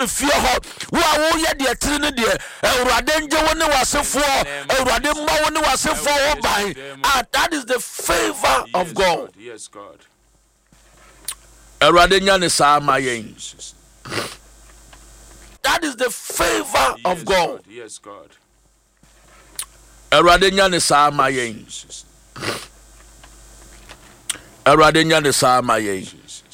fie ho wo a wo ye de tiri ne de Awurade nje wo ne wasefo Awurade mma wo ne wasefo wo ban. That is the favor of God. Yes, God. Awurade nya ne saa ma yen. That is the favor of God. Yes, God. Awurade nya ne saa ma yen. Awurade nya ne saa ma yen.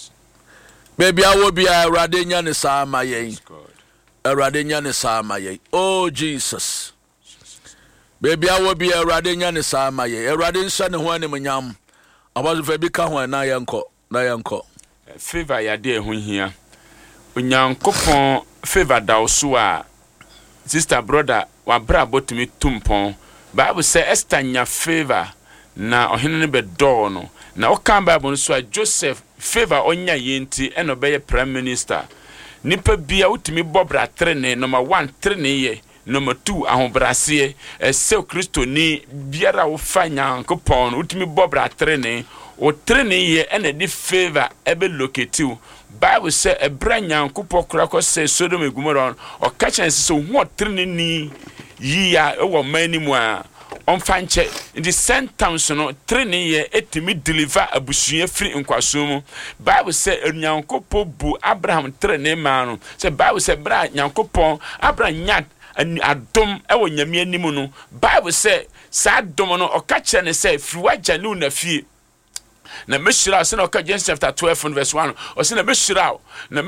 Baby awo bia Awurade nya ne saa ma yen. Awurade nya ne saa ma yen. Oh Jesus. Baby awo bia Awurade nya ne saa ma yen. Awurade nsa ne ho anem nyam. Abazo fa bi ka ho na yenko. Favor ya de ho hia. Onyankopon favor da so a sister brother wa bra botumi tumpon. Bible say Esther nya favor na ohene ne bedo no. Na okan Bible so a Joseph favor onya yenti eno beye prime minister. Nipa bia utimi bobra trene number 1 trene ye. Number 2 ahobrase ese Kristo ni biara wo fanya nkopon utimi bobra trene o trene ye ene di favor ebe locative. Bible say ebra nyankopon krako say Sodom and Gomorrah o catch so what trene ni yia e wo mani mu a on fanche in the sentence no training ye etimi deliver abusua free nkwaso. Bible say nyankopon bu Abraham training man. Say Bible say bra nyankopon Abraham nyat adom e wo nyame animu no. Bible say sa adom no o ka kire ne say friwaja ne una fie na meshira se na o ka Genesis chapter 12 verse 1 o se na meshira na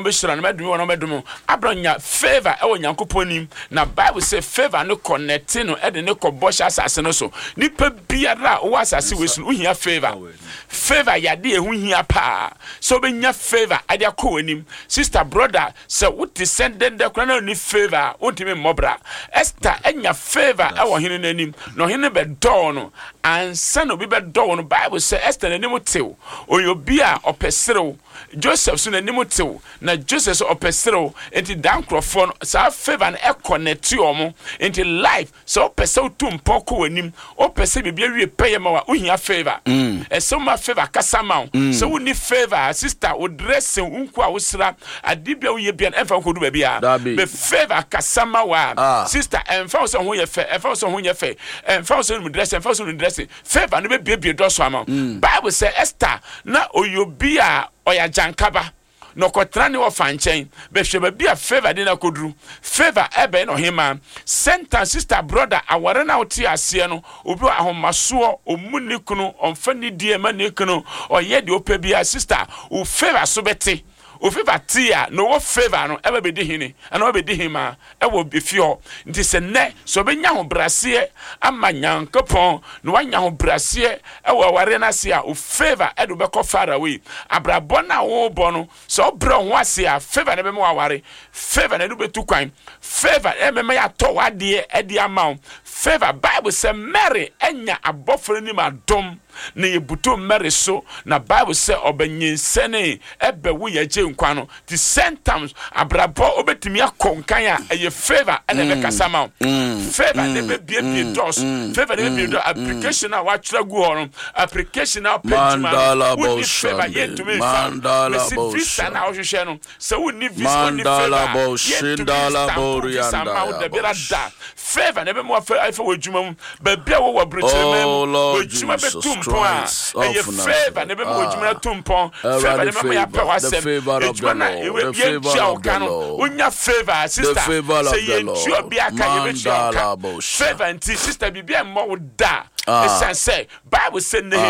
medum Abraham nya favor e wo nyankopon nim. Na Bible say favor no connect no e de ne kobosha asase no so nipa biara o asase wesu uhia favor ya de ehu hia pa so be nya favor ade akọ nim. Sister brother say what descended the crown ni favor ontime mobra. Esther enya favor e wo hene nanim no hene be do no ansa no bi be do no. Bible say Esther nanim tew oyobia opeserew Joseph so nanim tew na Joseph so opeserew enti dan crofon sa favor na e connect omo enti life so opesew tumpo ko anim opese bibia wie peye ma wa ohia favor so ma favor kasama so we need favor sister o dress unku a wosra adibia wo ye bia emfa ko du ba bia be favor kasama wa sister emfa so ho ye fe emfa so ho ye fe emfa so mu dress emfa so mu dress favor no be bia do so ama. Bible say Esther na oyobia oya jankaba no kotrane wo fanchen be hweba bia favor de na koduru favor ebe no hima center sister brother aware na oti ase no obi ahomaso omuni kunu omfani die mani kunu oye de opebia sister o favor so bete o favor tia no wo favor no ebe be de hini ana wo be de hima e wo be fio nti se ne so be nya ho brase ama nyankopon no wanya ho brase e wo aware na se a o favor e do be ko far away abrabo na wo bo no so bro ho ase a favor ne be mo aware favor na do be tu kwan favor e me ya to wade e di ama favor. Bible say Mary enya abofre ni madom na yebuto Mary so na Bible say obanyinsene ebe wo ye je nkwa no the sentence abrabo obetimi akonkan a ye favor ene be kasama favor ne be bie dos favor ne be do application a wa tira gu ho application a mandala bo favor ye to me mandala bo visa na o hwehwe no so we need visa on the favor shindala bo rianda favor ne be mo fa wo djuma ba bia wo wabrocheme wo djuma be tumpo a ye favor ne be mo djuma tumpo favor ne be ya pa wasem djuma na ye bia o kanu unya favor sister say ye ntu obi aka ye be favor nti sister bibia mo da esan say Bible say